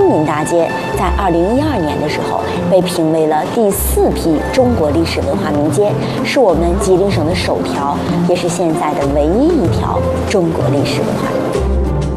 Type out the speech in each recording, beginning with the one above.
金民大街在2012年的时候被评为了第4批中国历史文化名街，是我们吉林省的首条，也是现在的唯一一条中国历史文化名街。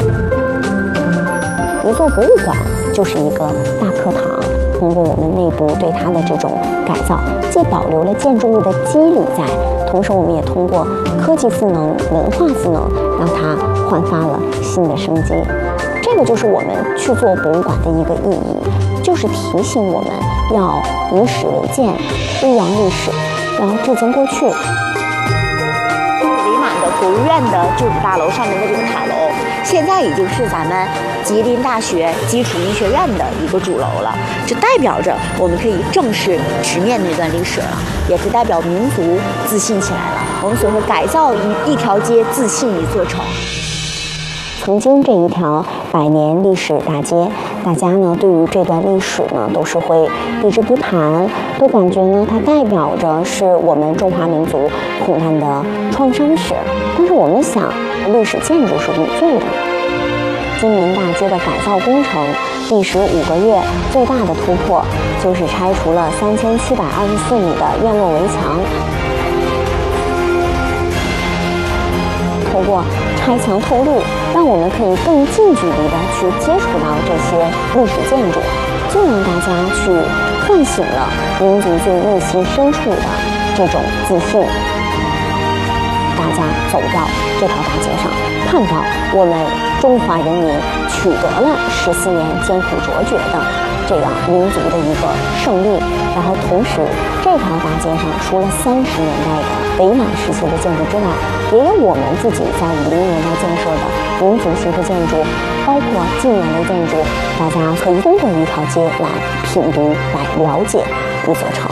一座博物馆就是一个大课堂，通过我们内部对它的这种改造，既保留了建筑物的肌理在，同时我们也通过科技赋能、文化赋能，让它焕发了新的生机。这个就是我们去做博物馆的一个意义，就是提醒我们要以史为鉴，弘扬历史，要致敬过去。伪满的国务院的旧址大楼上面的这个塔楼，现在已经是咱们吉林大学基础医学院的一个主楼了，这代表着我们可以正式直面那段历史了，也是代表民族自信起来了。我们所说改造一条街，自信一座城。曾经这一条100年历史大街，大家呢对于这段历史呢都是会避之不谈，都感觉呢它代表着是我们中华民族苦难的创伤史。但是我们想，历史建筑是无罪的。金民大街的改造工程历时5个月，最大的突破就是拆除了3724米的院落围墙。通过拆墙透路，让我们可以更近距离的去接触到这些历史建筑，就让大家去唤醒了民族最内心深处的这种自信。大家走到这条大街上，看到我们中华人民取得了14年艰苦卓绝的这样民族的一个胜利，然后同时这条大街上除了30年代的伪满时期的建筑之外，也有我们自己在50年代建设的民族形式建筑，包括近年的建筑，大家可以通过一条街来品读、来了解一座城。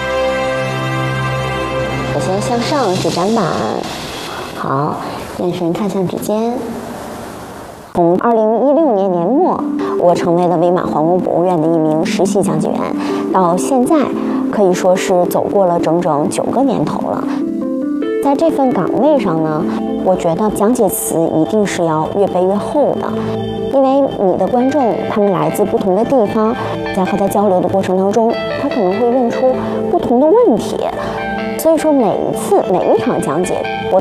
首先向上是展板，好，眼神看向指尖。从2016年年末，我成为了伪满皇宫博物院的一名实习讲解员，到现在可以说是走过了整整9个年头了。在这份岗位上呢，我觉得讲解词一定是要越背越厚的，因为你的观众他们来自不同的地方，在和他交流的过程当中，他可能会问出不同的问题，所以说每一场讲解我